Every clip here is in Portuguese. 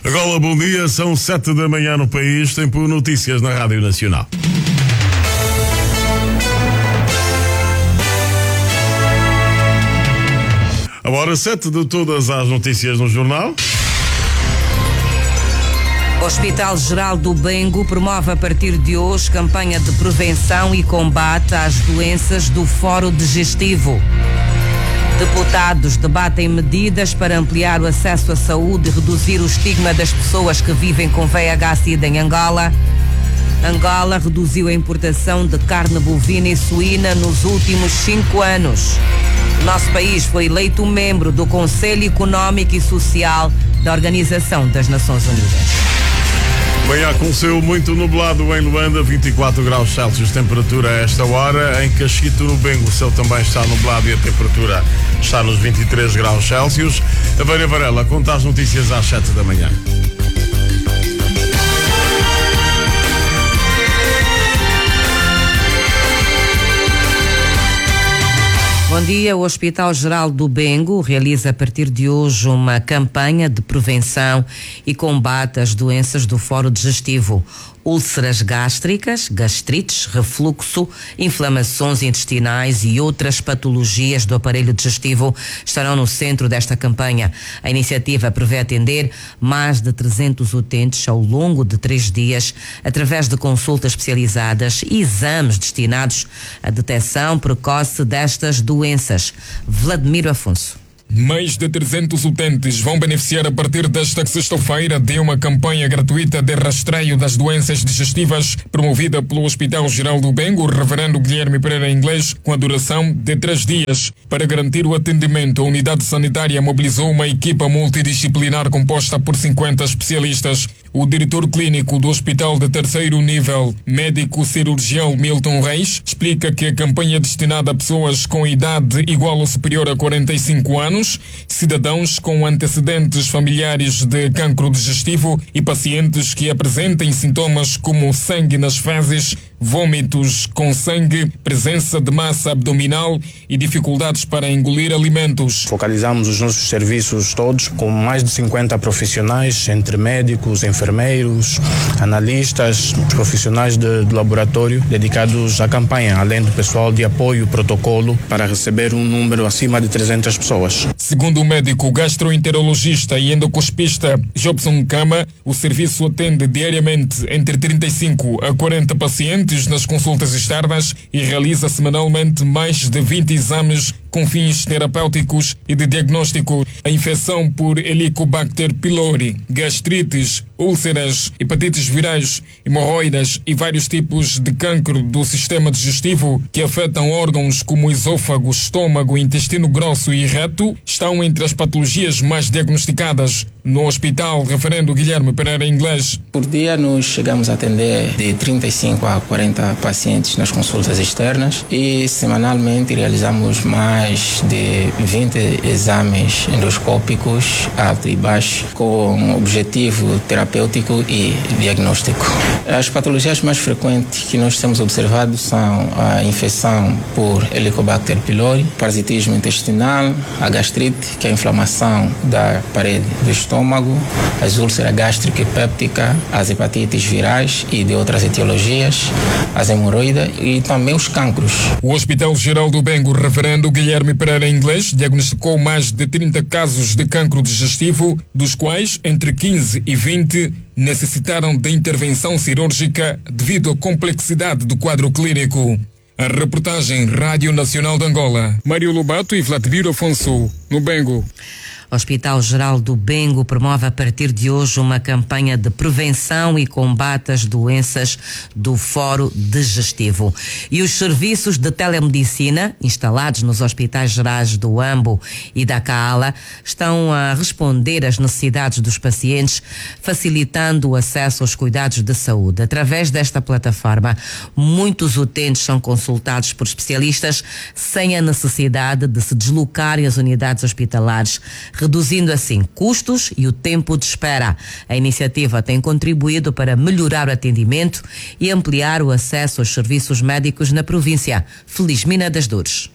Agora, bom dia, são 7 da manhã no país, tempo notícias na Rádio Nacional. Agora 7 de todas as notícias no jornal. Hospital Geral do Bengo promove a partir de hoje campanha de prevenção e combate às doenças do Foro Digestivo. Deputados debatem medidas para ampliar o acesso à saúde e reduzir o estigma das pessoas que vivem com VIH-Sida em Angola. Angola reduziu a importação de carne bovina e suína nos últimos 5 anos. O nosso país foi eleito membro do Conselho Económico e Social da Organização das Nações Unidas. Manhã com céu muito nublado em Luanda, 24 graus Celsius, temperatura a esta hora. Em Casquito, no Bengo, o céu também está nublado e a temperatura está nos 23 graus Celsius. A Vera Varela conta as notícias às 7 da manhã. Bom dia. O Hospital Geral do Bengo realiza a partir de hoje uma campanha de prevenção e combate às doenças do foro digestivo. Úlceras gástricas, gastrites, refluxo, inflamações intestinais e outras patologias do aparelho digestivo estarão no centro desta campanha. A iniciativa prevê atender mais de 300 utentes ao longo de 3 dias, através de consultas especializadas e exames destinados à detecção precoce destas doenças. Vladimiro Afonso. Mais de 300 utentes vão beneficiar a partir desta sexta-feira de uma campanha gratuita de rastreio das doenças digestivas promovida pelo Hospital Geral do Bengo, o Reverendo Guilherme Pereira Inglês, com a duração de 3 dias. Para garantir o atendimento, a unidade sanitária mobilizou uma equipa multidisciplinar composta por 50 especialistas. O diretor clínico do Hospital de Terceiro Nível, médico cirurgião Milton Reis, explica que a campanha é destinada a pessoas com idade igual ou superior a 45 anos, cidadãos com antecedentes familiares de cancro digestivo e pacientes que apresentem sintomas como sangue nas fezes, vômitos com sangue, presença de massa abdominal e dificuldades para engolir alimentos. Focalizamos os nossos serviços todos com mais de 50 profissionais, entre médicos, enfermeiros, analistas, profissionais de laboratório dedicados à campanha, além do pessoal de apoio protocolo para receber um número acima de 300 pessoas. Segundo o médico gastroenterologista e endocospista Jobson Kama, o serviço atende diariamente entre 35 a 40 pacientes nas consultas externas e realiza semanalmente mais de 20 exames com fins terapêuticos e de diagnóstico. A infecção por Helicobacter pylori, gastrites, úlceras, hepatites virais, hemorroidas e vários tipos de cancro do sistema digestivo que afetam órgãos como esôfago, estômago, intestino grosso e reto estão entre as patologias mais diagnosticadas. No Hospital Reverendo Guilherme Pereira Inglês, por dia nós chegamos a atender de 35 a 40 pacientes nas consultas externas e semanalmente realizamos mais de 20 exames endoscópicos alto e baixo com objetivo terapêutico e diagnóstico. As patologias mais frequentes que nós temos observado são a infecção por Helicobacter pylori, parasitismo intestinal, a gastrite, que é a inflamação da parede do estômago, as úlceras gástrica e péptica, as hepatites virais e de outras etiologias, as hemorroidas e também os cancros. O Hospital Geral do Bengo, Reverendo Guilherme Pereira Inglês, diagnosticou mais de 30 casos de cancro digestivo, dos quais entre 15 e 20 necessitaram de intervenção cirúrgica devido à complexidade do quadro clínico. A reportagem Rádio Nacional de Angola, Mário Lobato e Vladimiro Afonso, no Bengo. Hospital Geral do Bengo promove a partir de hoje uma campanha de prevenção e combate às doenças do foro digestivo. E os serviços de telemedicina instalados nos hospitais gerais do Ambo e da Kaala estão a responder às necessidades dos pacientes, facilitando o acesso aos cuidados de saúde. Através desta plataforma, muitos utentes são consultados por especialistas sem a necessidade de se deslocarem às unidades hospitalares, reduzindo assim custos e o tempo de espera. A iniciativa tem contribuído para melhorar o atendimento e ampliar o acesso aos serviços médicos na província. Felizmina das Dores.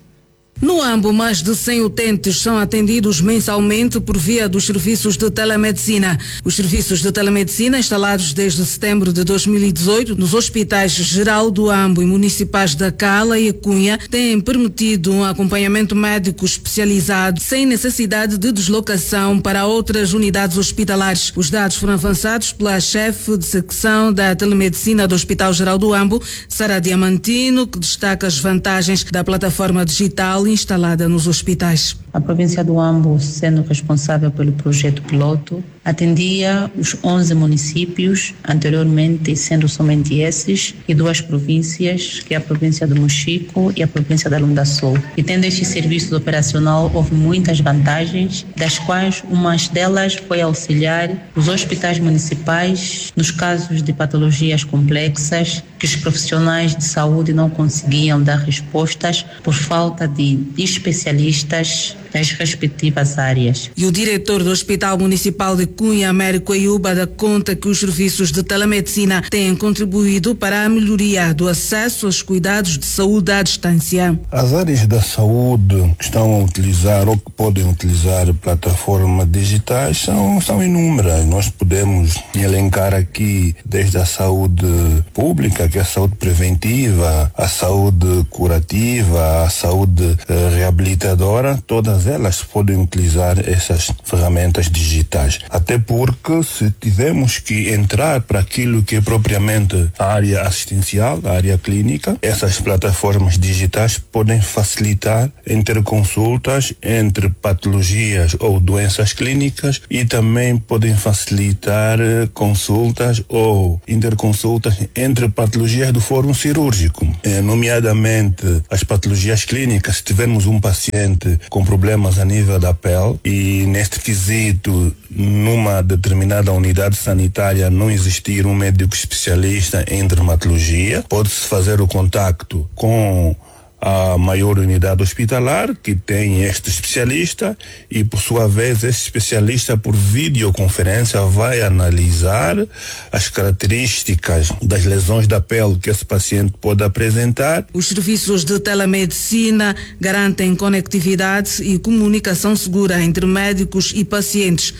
No Ambo, mais de 100 utentes são atendidos mensalmente por via dos serviços de telemedicina. Os serviços de telemedicina instalados desde setembro de 2018 nos hospitais Geral do Ambo e municipais da Cala e Cunha têm permitido um acompanhamento médico especializado sem necessidade de deslocação para outras unidades hospitalares. Os dados foram avançados pela chefe de secção da telemedicina do Hospital Geral do Ambo, Sara Diamantino, que destaca as vantagens da plataforma digital instalada nos hospitais. A província do Ambo, sendo responsável pelo projeto piloto, atendia os 11 municípios, anteriormente sendo somente esses, e 2 províncias, que é a província do Mochico e a província da Lunda Sul. E tendo este serviço operacional, houve muitas vantagens, das quais uma delas foi auxiliar os hospitais municipais nos casos de patologias complexas que os profissionais de saúde não conseguiam dar respostas por falta de especialistas nas respectivas áreas. E o diretor do Hospital Municipal de Cunha, Américo Ayuba, dá conta que os serviços de telemedicina têm contribuído para a melhoria do acesso aos cuidados de saúde à distância. As áreas da saúde que estão a utilizar ou que podem utilizar plataformas digitais são inúmeras. Nós podemos elencar aqui desde a saúde pública, que é a saúde preventiva, a saúde curativa, a saúde reabilitadora, todas elas podem utilizar essas ferramentas digitais. Até porque se tivermos que entrar para aquilo que é propriamente a área assistencial, a área clínica, essas plataformas digitais podem facilitar interconsultas entre patologias ou doenças clínicas e também podem facilitar consultas ou interconsultas entre patologias do fórum cirúrgico, nomeadamente as patologias clínicas. Se tivermos um paciente com problemas a nível da pele e neste quesito numa determinada unidade sanitária não existir um médico especialista em dermatologia, pode-se fazer o contacto com a maior unidade hospitalar que tem este especialista e por sua vez esse especialista por videoconferência vai analisar as características das lesões da pele que esse paciente pode apresentar. Os serviços de telemedicina garantem conectividade e comunicação segura entre médicos e pacientes.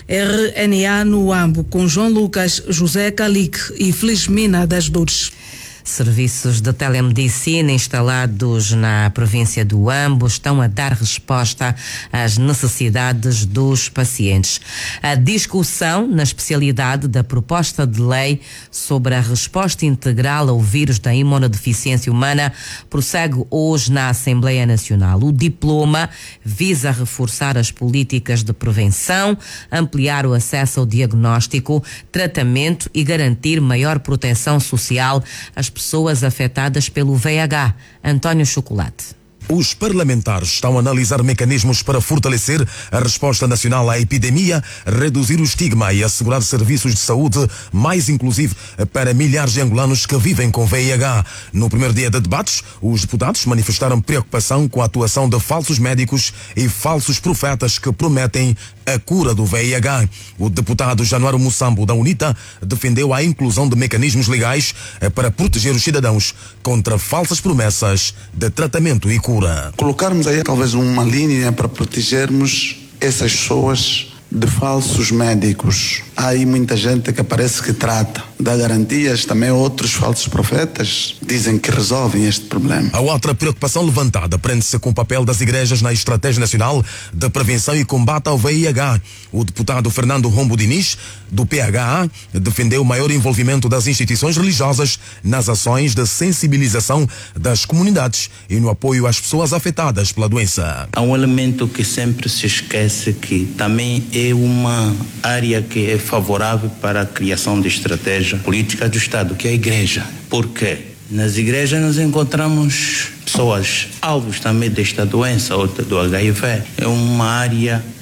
RNA no Ambo, com João Lucas, José Calique e Felizmina das Dores. Serviços de telemedicina instalados na província do Ambo estão a dar resposta às necessidades dos pacientes. A discussão na especialidade da proposta de lei sobre a resposta integral ao vírus da imunodeficiência humana prossegue hoje na Assembleia Nacional. O diploma visa reforçar as políticas de prevenção, ampliar o acesso ao diagnóstico, tratamento e garantir maior proteção social às pessoas afetadas pelo VIH. António Chocolate. Os parlamentares estão a analisar mecanismos para fortalecer a resposta nacional à epidemia, reduzir o estigma e assegurar serviços de saúde mais inclusivo para milhares de angolanos que vivem com VIH. No primeiro dia de debates, os deputados manifestaram preocupação com a atuação de falsos médicos e falsos profetas que prometem a cura do VIH. O deputado Januário Mussambo, da UNITA, defendeu a inclusão de mecanismos legais para proteger os cidadãos contra falsas promessas de tratamento e cura. Colocarmos aí talvez uma linha para protegermos essas pessoas de falsos médicos. Há aí muita gente que parece que trata, dá garantias, também outros falsos profetas dizem que resolvem este problema. A outra preocupação levantada prende-se com o papel das igrejas na Estratégia Nacional de Prevenção e Combate ao VIH. O deputado Fernando Rombo Diniz, do PHA, defendeu o maior envolvimento das instituições religiosas nas ações de sensibilização das comunidades e no apoio às pessoas afetadas pela doença. Há um elemento que sempre se esquece, que também é uma área que é favorável para a criação de estratégia política do Estado, que é a igreja. Por quê? Nas igrejas nós encontramos pessoas alvos também desta doença, ou do HIV. É uma área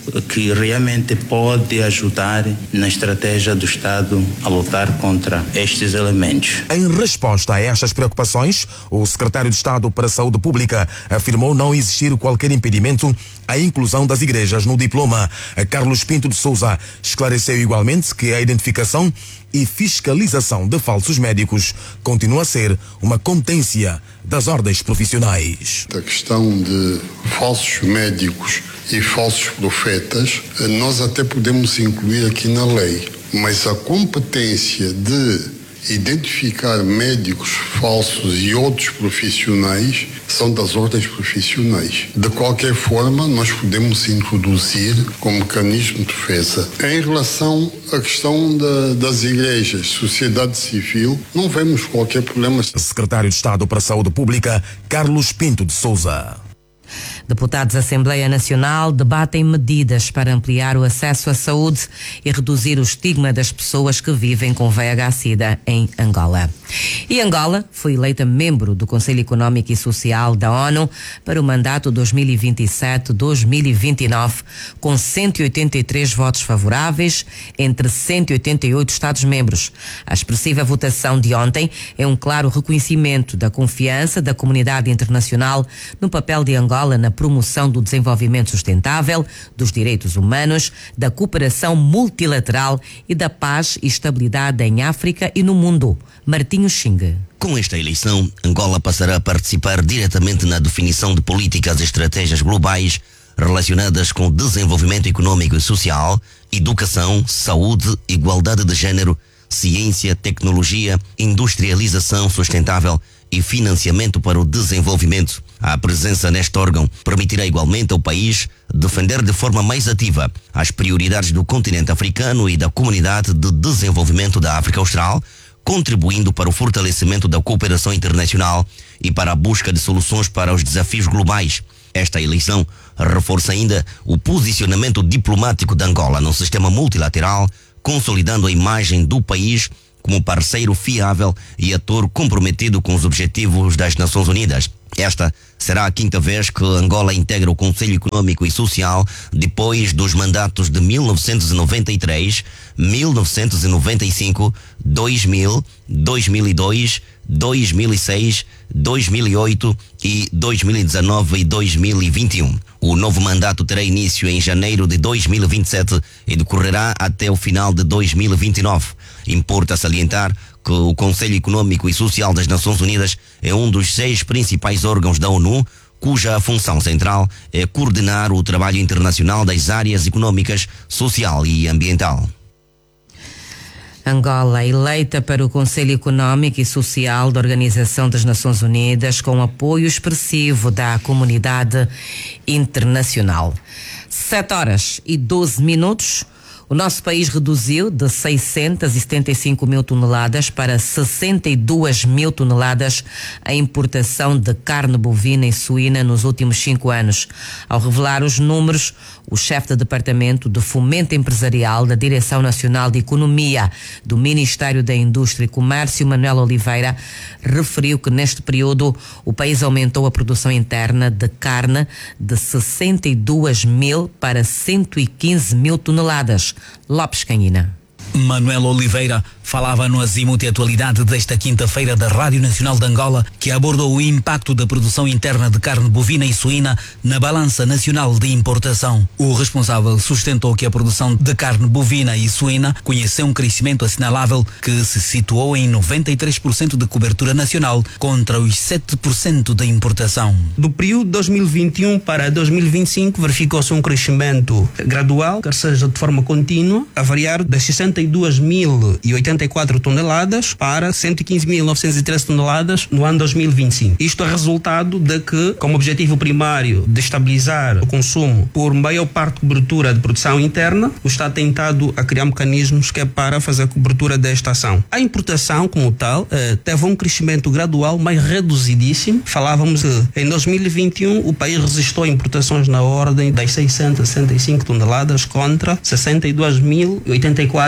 que realmente pode ajudar na estratégia do Estado a lutar contra estes elementos. Em resposta a estas preocupações, o secretário de Estado para a Saúde Pública afirmou não existir qualquer impedimento à inclusão das igrejas no diploma. Carlos Pinto de Sousa esclareceu igualmente que a identificação e fiscalização de falsos médicos continua a ser uma competência das ordens profissionais. A questão de falsos médicos e falsos profetas, nós até podemos incluir aqui na lei, mas a competência de identificar médicos falsos e outros profissionais são das ordens profissionais. De qualquer forma, nós podemos introduzir como mecanismo de defesa. Em relação à questão das igrejas, sociedade civil, não vemos qualquer problema. Secretário de Estado para a Saúde Pública, Carlos Pinto de Sousa. Deputados da Assembleia Nacional debatem medidas para ampliar o acesso à saúde e reduzir o estigma das pessoas que vivem com VIH-Sida em Angola. E Angola foi eleita membro do Conselho Económico e Social da ONU para o mandato 2027-2029, com 183 votos favoráveis entre 188 Estados-membros. A expressiva votação de ontem é um claro reconhecimento da confiança da comunidade internacional no papel de Angola na promoção do desenvolvimento sustentável, dos direitos humanos, da cooperação multilateral e da paz e estabilidade em África e no mundo. Martinho Xingue. Com esta eleição, Angola passará a participar diretamente na definição de políticas e estratégias globais relacionadas com desenvolvimento econômico e social, educação, saúde, igualdade de género, ciência, tecnologia, industrialização sustentável e financiamento para o desenvolvimento. A presença neste órgão permitirá igualmente ao país defender de forma mais ativa as prioridades do continente africano e da Comunidade de Desenvolvimento da África Austral, contribuindo para o fortalecimento da cooperação internacional e para a busca de soluções para os desafios globais. Esta eleição reforça ainda o posicionamento diplomático de Angola no sistema multilateral, consolidando a imagem do país como parceiro fiável e ator comprometido com os objetivos das Nações Unidas. Esta será a quinta vez que Angola integra o Conselho Económico e Social depois dos mandatos de 1993, 1995, 2000, 2002, 2006, 2008 e 2019 e 2021. O novo mandato terá início em janeiro de 2027 e decorrerá até o final de 2029. Importa salientar que o Conselho Económico e Social das Nações Unidas é um dos 6 principais órgãos da ONU, cuja função central é coordenar o trabalho internacional das áreas econômicas, social e ambiental. Angola, eleita para o Conselho Económico e Social da Organização das Nações Unidas, com apoio expressivo da comunidade internacional. 7h12. O nosso país reduziu de 675 mil toneladas para 62 mil toneladas a importação de carne bovina e suína nos últimos 5 anos. Ao revelar os números, o chefe de Departamento de Fomento Empresarial da Direção Nacional de Economia do Ministério da Indústria e Comércio, Manuel Oliveira, referiu que neste período o país aumentou a produção interna de carne de 62 mil para 115 mil toneladas. Lopes Canhina. Manuel Oliveira falava no Azimuth Atualidade desta quinta-feira da Rádio Nacional de Angola, que abordou o impacto da produção interna de carne bovina e suína na balança nacional de importação. O responsável sustentou que a produção de carne bovina e suína conheceu um crescimento assinalável que se situou em 93% de cobertura nacional contra os 7% da importação. Do período 2021 para 2025 verificou-se um crescimento gradual, quer seja de forma contínua, a variar das 62.084 toneladas para 115.913 toneladas no ano 2025. Isto é resultado de que, como objetivo primário de estabilizar o consumo por maior parte de cobertura de produção interna, o Estado tem tentado a criar mecanismos que é para fazer a cobertura desta ação. A importação, como tal, teve um crescimento gradual, mas reduzidíssimo. Falávamos que em 2021 o país registrou importações na ordem das 665 toneladas contra 62.084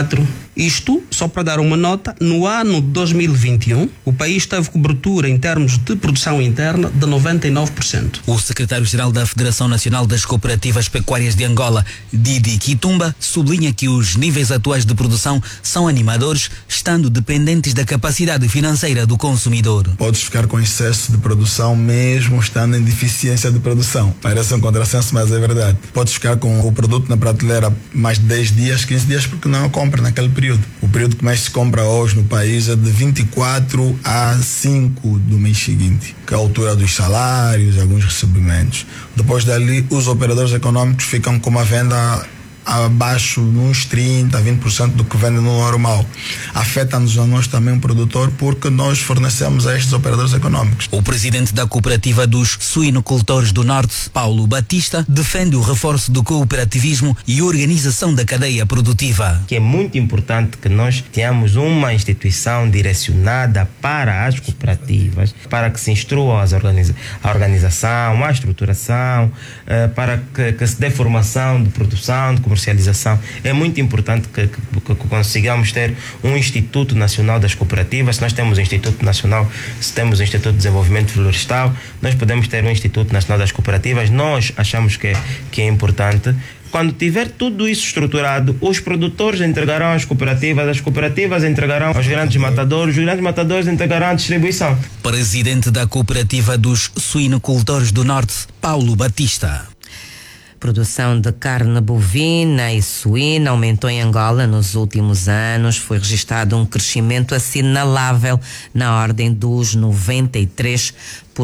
Isto, só para dar uma nota, no ano 2021, o país teve cobertura em termos de produção interna de 99%. O secretário-geral da Federação Nacional das Cooperativas Pecuárias de Angola, Didi Kitumba, sublinha que os níveis atuais de produção são animadores, estando dependentes da capacidade financeira do consumidor. Podes ficar com excesso de produção mesmo estando em deficiência de produção. Parece um contrassenso, mas é verdade. Podes ficar com o produto na prateleira mais de 10 dias, 15 dias, porque não compra naquele período. O período que mais se compra hoje no país é de 24 a 5 do mês seguinte, que é a altura dos salários, alguns recebimentos. Depois dali, os operadores econômicos ficam com uma venda abaixo de uns 30%, 20% do que vende no normal. Afeta-nos a nós também, o produtor, porque nós fornecemos a estes operadores econômicos. O presidente da cooperativa dos suinocultores do Norte, Paulo Batista, defende o reforço do cooperativismo e organização da cadeia produtiva. Que é muito importante que nós tenhamos uma instituição direcionada para as cooperativas, para que se instrua a organização, a estruturação, para que se dê formação de produção, de comercialização. É muito importante que consigamos ter um Instituto Nacional das Cooperativas. Se nós temos o Instituto Nacional, se temos o Instituto de Desenvolvimento Florestal, nós podemos ter um Instituto Nacional das Cooperativas. Nós achamos que é importante. Quando tiver tudo isso estruturado, os produtores entregarão às cooperativas, as cooperativas entregarão aos grandes matadores, os grandes matadores entregarão à distribuição. Presidente da cooperativa dos suinocultores do Norte, Paulo Batista. Produção de carne bovina e suína aumentou em Angola nos últimos anos. Foi registrado um crescimento assinalável na ordem dos 93%.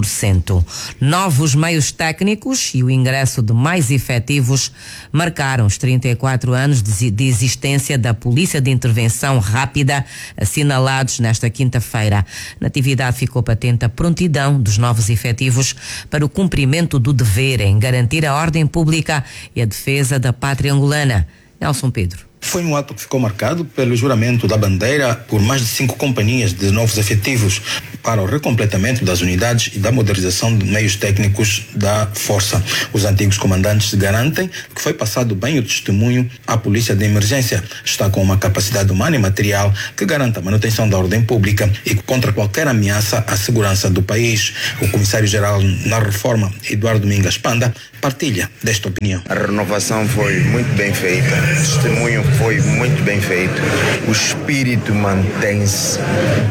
Novos meios técnicos e o ingresso de mais efetivos marcaram os 34 anos de existência da Polícia de Intervenção Rápida, assinalados nesta quinta-feira. Na atividade ficou patente a prontidão dos novos efetivos para o cumprimento do dever em garantir a ordem pública e a defesa da pátria angolana. Nelson Pedro. Foi um ato que ficou marcado pelo juramento da bandeira por mais de 5 companhias de novos efetivos para o recompletamento das unidades e da modernização de meios técnicos da Força. Os antigos comandantes garantem que foi passado bem o testemunho à Polícia de Emergência. Está com uma capacidade humana e material que garanta a manutenção da ordem pública e contra qualquer ameaça à segurança do país. O comissário-geral na reforma, Eduardo Mingas Panda, partilha desta opinião. A renovação foi muito bem feita, o testemunho foi muito bem feito, o espírito mantém-se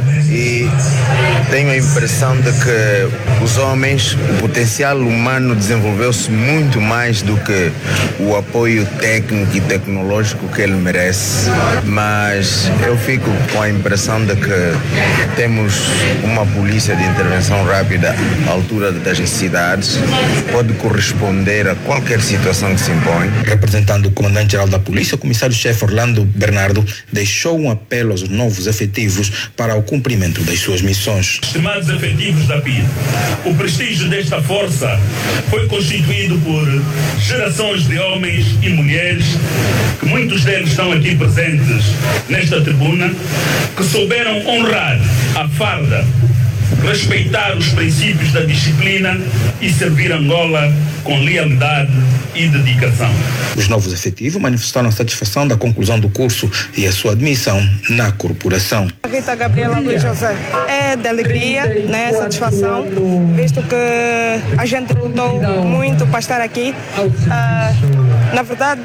e tenho a impressão de que os homens, o potencial humano desenvolveu-se muito mais do que o apoio técnico e tecnológico que ele merece, mas eu fico com a impressão de que temos uma polícia de intervenção rápida à altura das necessidades, pode corresponder a qualquer situação que se impõe. Representando o comandante-geral da polícia, o comissário-chefe Orlando Bernardo deixou um apelo aos novos efetivos para o cumprimento das suas missões. Estimados efetivos da PID, o prestígio desta força foi constituído por gerações de homens e mulheres, que muitos deles estão aqui presentes nesta tribuna, que souberam honrar a farda, respeitar os princípios da disciplina e servir Angola com lealidade e dedicação. Os novos efetivos manifestaram satisfação da conclusão do curso e a sua admissão na corporação. Rita Gabriela Luiz José. É de alegria, né, satisfação, visto que a gente lutou muito para estar aqui. Na verdade,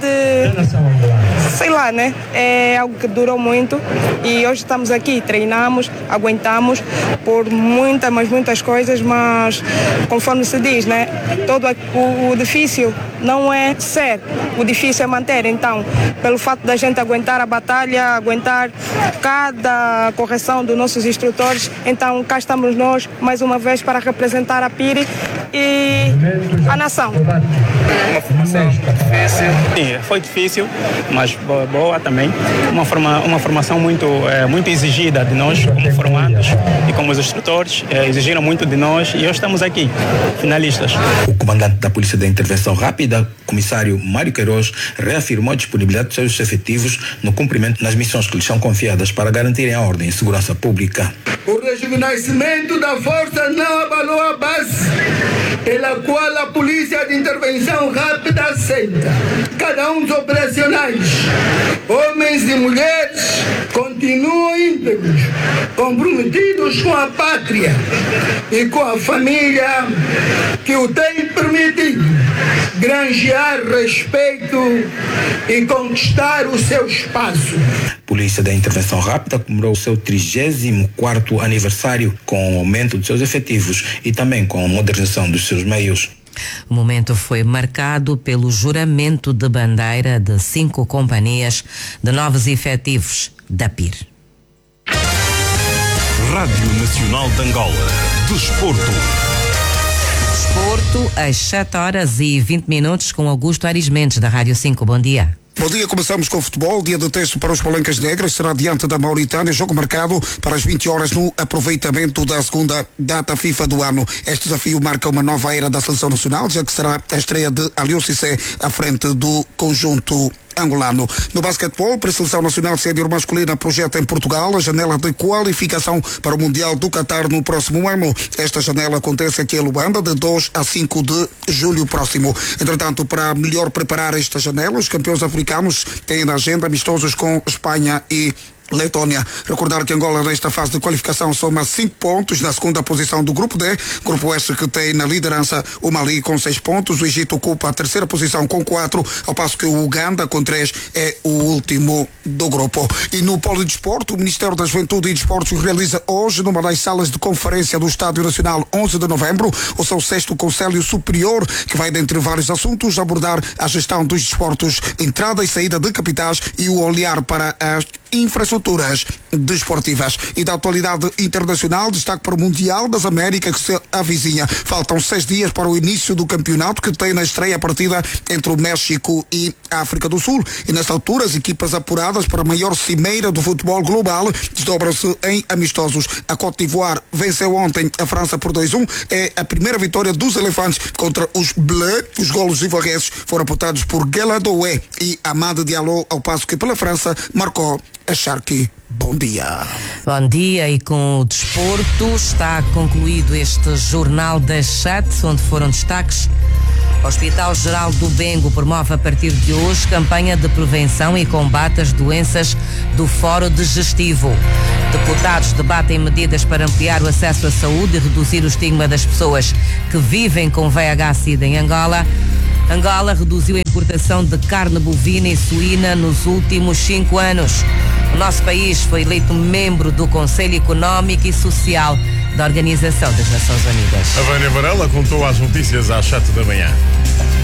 sei lá, né, é algo que durou muito e hoje estamos aqui, treinamos, aguentamos por muitas coisas, mas conforme se diz, né, todo o difícil não é ser, o difícil é manter. Então, pelo fato da gente aguentar a batalha, aguentar cada correção dos nossos instrutores, então cá estamos nós mais uma vez para representar a PIRI e a nação. Uma formação difícil. Sim, foi difícil, mas boa também. Uma formação muito exigida de nós como formandos e como os instrutores, exigiram muito de nós e hoje estamos aqui, finalistas. O comandante da Polícia de Intervenção Rápida, comissário Mário Queiroz, reafirmou a disponibilidade dos seus efetivos no cumprimento das missões que lhes são confiadas para garantirem a ordem e segurança pública. O rejuvenescimento da força não abalou a base pela qual a Polícia de Intervenção Rápida assenta. Cada um dos operacionais, homens e mulheres, cívicos, comprometidos com a pátria e com a família que o tem permitido granjear respeito e conquistar o seu espaço. Polícia da Intervenção Rápida comemorou o seu 34º aniversário com o aumento dos seus efetivos e também com a modernização dos seus meios. O momento foi marcado pelo juramento de bandeira de 5 companhias de novos efetivos da PIR. Rádio Nacional de Angola. Desporto. Desporto às 7h20 com Augusto Aires Mendes, da Rádio 5. Bom dia. Bom dia, começamos com o futebol. Dia de teste para os Palancas Negras será diante da Mauritânia, jogo marcado para as 20 horas no aproveitamento da segunda data FIFA do ano. Este desafio marca uma nova era da seleção nacional, já que será a estreia de Aliou Cissé à frente do conjunto angolano. No basquetebol, a seleção nacional sénior masculina projeta em Portugal a janela de qualificação para o Mundial do Qatar no próximo ano. Esta janela acontece aqui em Luanda de 2 a 5 de julho próximo. Entretanto, para melhor preparar esta janela, os campeões africanos têm na agenda amistosos com Espanha e Letónia. Recordar que Angola nesta fase de qualificação soma 5 pontos na segunda posição do Grupo D. Grupo S que tem na liderança o Mali com 6 pontos. O Egito ocupa a terceira posição com 4, ao passo que o Uganda com 3 é o último do grupo. E no Polidesporto, o Ministério da Juventude e Desportos realiza hoje, numa das salas de conferência do Estádio Nacional, 11 de novembro, o seu 6º Conselho Superior, que vai, dentre vários assuntos, abordar a gestão dos desportos, entrada e saída de capitais e o olhar para as infraestruturas desportivas. E da atualidade internacional, destaque para o Mundial das Américas que se avizinha. Faltam 6 dias para o início do campeonato, que tem na estreia a partida entre o México e a África do Sul. E nesta altura, as equipas apuradas para a maior cimeira do futebol global desdobram-se em amistosos. A Côte d'Ivoire venceu ontem a França por 2-1. É a primeira vitória dos elefantes contra os Bleus. Os golos ivoarenses foram apontados por Gueladoué e Amad Diallo, ao passo que pela França marcou a Sharky. Bom dia. Bom dia, e com o desporto está concluído este Jornal das 7, onde foram destaques. O Hospital Geral do Bengo promove a partir de hoje campanha de prevenção e combate às doenças do Foro Digestivo. Deputados debatem medidas para ampliar o acesso à saúde e reduzir o estigma das pessoas que vivem com VIH-Sida em Angola. Angola reduziu a importação de carne bovina e suína nos últimos 5 anos. O nosso país foi eleito membro do Conselho Económico e Social da Organização das Nações Unidas. A Vânia Varela contou as notícias às 7 da manhã.